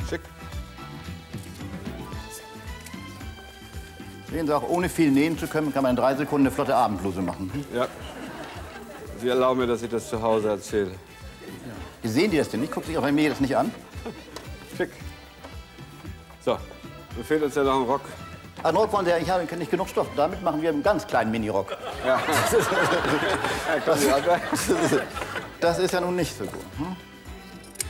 Schick. Sehen Sie, auch ohne viel nähen zu können, kann man in 3 Sekunden eine flotte Abendbluse machen. Ja. Sie erlauben mir, dass ich das zu Hause erzähle. Wie sehen die das denn nicht? Guckt sich auch bei mir das nicht an? Schick. So, dann fehlt uns ja noch ein Rock. Ein Rock wollen Sie ja, ich habe nicht genug Stoff. Damit machen wir einen ganz kleinen Mini-Rock. Ja. Das ist ja nun nicht so gut. Hm?